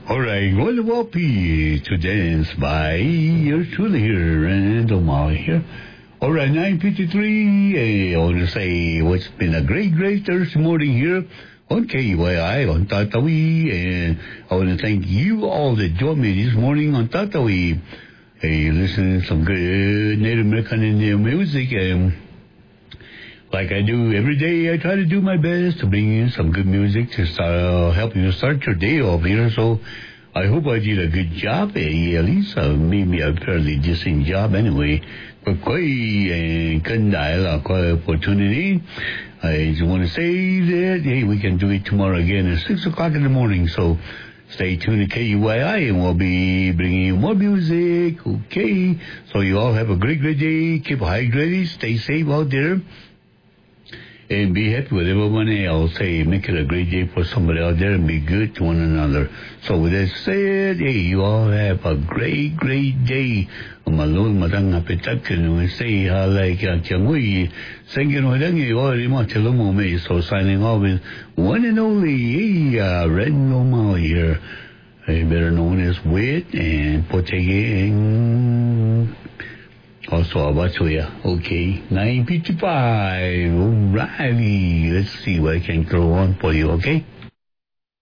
All right, well, Whoopee to dance by yours truly here, Randall Molly here. All right, 9:53. I want to say it's been a great Thursday morning here on KYI on Tatawi, and I want to thank you all that joined me this morning on Tatawi. Hey, listening to some good Native American Indian music, and like I do every day, I try to do my best to bring in some good music to help you start your day off here. So I hope I did a good job. At least maybe a fairly decent job anyway. But quite opportunity. I just want to say that, hey, we can do it tomorrow again at 6 o'clock in the morning. So stay tuned to KUYI, and we'll be bringing you more music. Okay. So you all have a great day. Keep hydrated. Stay safe out there. And be happy with everyone else. Hey, make it a great day for somebody out there and be good to one another. So with that said, hey, you all have a great day. Malul matang apitakin we say like Kiangui singing with any or Matelamo. So signing off with one and only Red Normal here. Better known as Wit and Potege. Also about you, okay. 9:55. Alrighty. Let's see what I can throw on for you, okay?